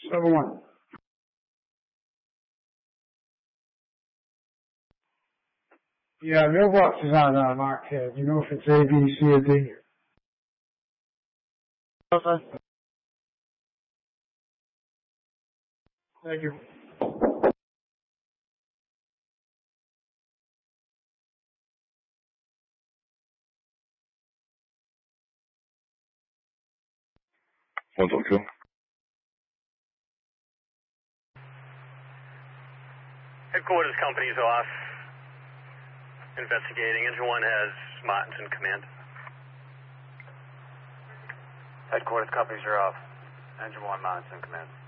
7-1. Yeah, mailbox is on Markhead. You know if it's A, B, C, or D. Okay. Thank you. One talk to. Headquarters company's off. Investigating. Engine 1 has Martins in command. Headquarters companies are off. Engine 1, Martins in command.